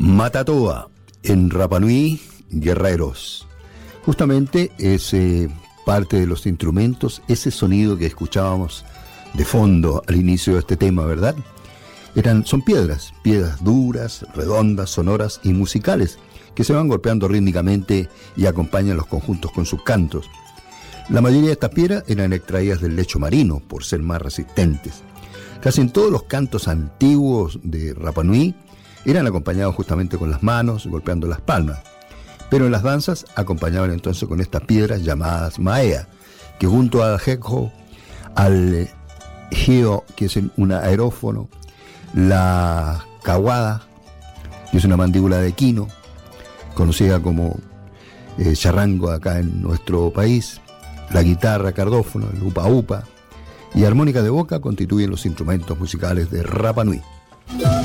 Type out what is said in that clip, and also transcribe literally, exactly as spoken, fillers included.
Matatoa, en Rapa Nui, Guerreros. Justamente es eh, parte de los instrumentos, ese sonido que escuchábamos de fondo al inicio de este tema, ¿verdad? Eran, son piedras, piedras duras, redondas, sonoras y musicales, que se van golpeando rítmicamente y acompañan los conjuntos con sus cantos. La mayoría de estas piedras eran extraídas del lecho marino, por ser más resistentes. Casi en todos los cantos antiguos de Rapa Nui eran acompañados justamente con las manos, golpeando las palmas. Pero en las danzas acompañaban entonces con estas piedras llamadas maea, que junto al jekjo, al hio, que es un aerófono, la kawada, que es una mandíbula de quino, conocida como eh, charrango acá en nuestro país, la guitarra cardófono, el upa upa y armónica de boca constituyen los instrumentos musicales de Rapa Nui.